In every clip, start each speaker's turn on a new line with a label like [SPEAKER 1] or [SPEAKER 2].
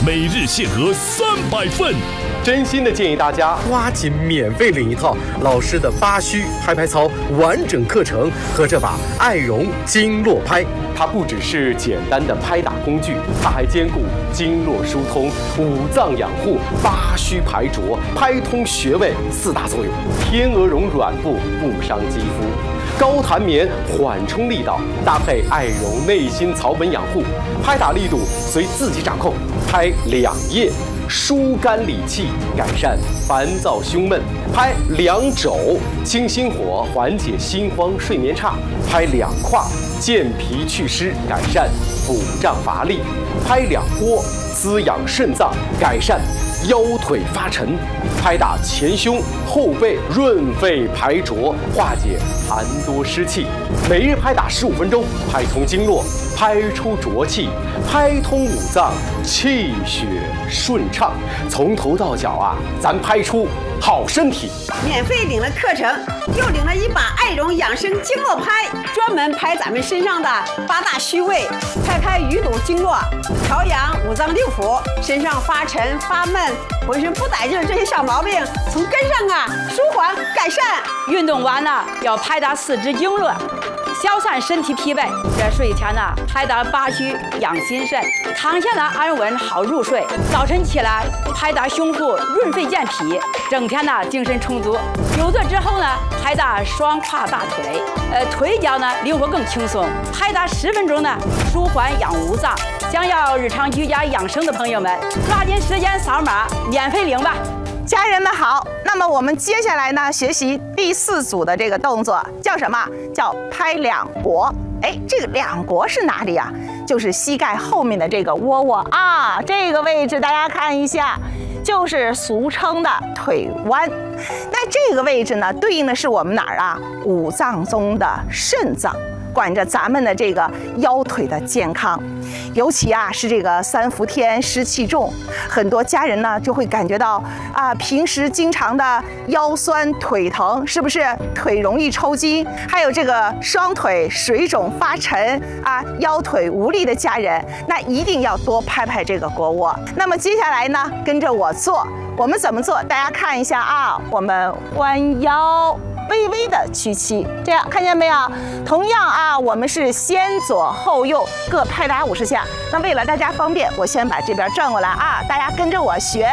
[SPEAKER 1] 每日限额300份。
[SPEAKER 2] 真心的建议大家抓紧免费领一套老师的8虚拍拍操完整课程和这把爱绒经络拍。它不只是简单的拍打工具，它还兼顾经络疏通、五脏养护、8虚排浊、拍通穴位4大作用。天鹅绒软布不伤肌肤，高弹棉缓冲力道，搭配爱绒内心草本养护，拍打力度随自己掌控，拍2页。疏肝理气，改善烦躁胸闷；拍2肘，清心火，缓解心慌睡眠差；拍2胯，健脾祛湿，改善腹胀乏力；拍2波，滋养肾脏，改善腰腿发沉；拍打前胸后背，润肺排浊，化解痰多湿气。每日拍打15分钟，拍通经络，拍出浊气，拍通五脏，气血顺畅，从头到脚啊，咱拍出好身体。
[SPEAKER 3] 免费领了课程，又领了一把爱绒养生经络拍，专门拍咱们身上的8大虚位，拍淤堵经络，调养5脏6腑，身上发沉发闷、浑身不带劲这些小毛病，从根上啊舒缓改善。
[SPEAKER 4] 运动完了要拍打4肢经络，消散身体疲惫。这睡前呢，拍打8虚养心肾，躺下呢安稳好入睡。早晨起来拍打胸腹润肺健脾，整天呢精神充足。久坐之后呢，拍打双胯大腿，腿脚呢灵活更轻松。拍打10分钟呢，舒缓养五脏。想要日常居家养生的朋友们，抓紧时间扫码免费领吧。
[SPEAKER 5] 家人们好，那么我们接下来呢，学习第4组的这个动作叫什么？叫拍2腘。哎，这个2腘是哪里啊？就是膝盖后面的这个窝窝啊，这个位置大家看一下，就是俗称的腿弯。那这个位置呢，对应的是我们哪儿啊？5脏中的肾脏，管着咱们的这个腰腿的健康。尤其啊是这个3伏天湿气重，很多家人呢就会感觉到啊，平时经常的腰酸腿疼，是不是腿容易抽筋？还有这个双腿水肿发沉啊，腰腿无力的家人，那一定要多拍拍这个腘窝。那么接下来呢，跟着我做，我们怎么做？大家看一下啊，我们弯腰。微微的屈膝，这样看见没有？同样啊，我们是先左后右各拍打50下。那为了大家方便，我先把这边转过来啊，大家跟着我学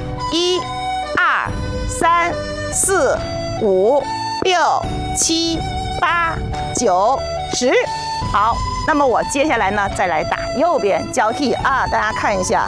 [SPEAKER 5] ，1、2、3、4、5、6、7、8、9、10。好，那么我接下来呢，再来打右边交替啊，大家看一下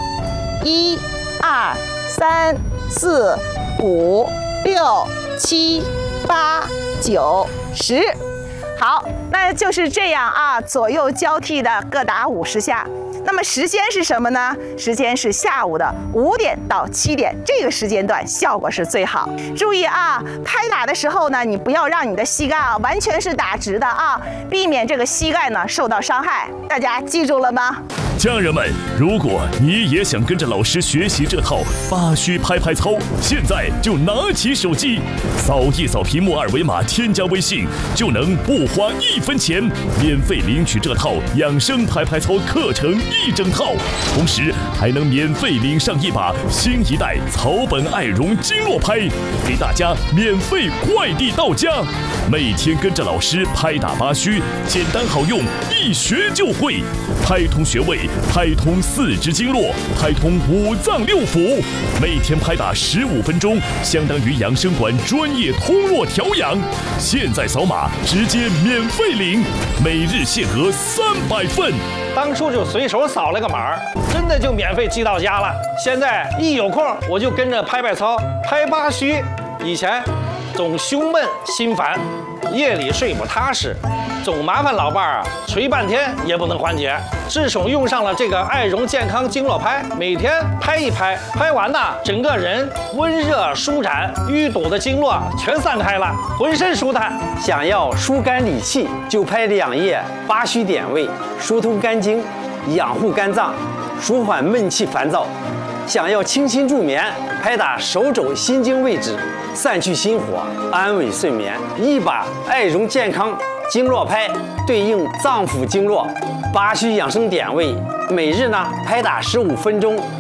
[SPEAKER 5] ，1、2、3、4、5、6、7、8、9、10，好，那就是这样啊，左右交替的各打50下。那么时间是什么呢？时间是下午的5点到7点，这个时间段效果是最好。注意啊，拍打的时候呢，你不要让你的膝盖啊完全是打直的啊，避免这个膝盖呢受到伤害。大家记住了吗？
[SPEAKER 1] 家人们，如果你也想跟着老师学习这套8虚拍拍操，现在就拿起手机，扫一扫屏幕2维码，添加微信，就能不花1分钱，免费领取这套养生拍拍操课程1整套，同时还能免费领上一把新一代草本爱绒经络拍，给大家免费快递到家。每天跟着老师拍打8虚，简单好用，一学就会，拍通穴位，拍通4肢经络，拍通5脏6腑。每天拍打15分钟，相当于养生馆专业通络调养。现在扫码直接免费领，每日限额300份。
[SPEAKER 6] 当初就随手扫了个码，真的就免费寄到家了。现在一有空我就跟着拍拍操，拍8虚。以前总胸闷心烦，夜里睡不踏实，总麻烦老伴儿捶半天也不能缓解。自从用上了这个爱绒健康经络拍，每天拍一拍，拍完呢，整个人温热舒展，淤堵的经络全散开了，浑身舒坦。
[SPEAKER 7] 想要疏肝理气，就拍2页8虚点位，疏通肝经，养护肝脏，舒缓闷气烦躁。想要清心助眠，拍打手肘心经位置，散去心火，安稳睡眠。一把爱绒健康经络拍对应脏腑经络8虚养生点位，每日呢拍打15分钟。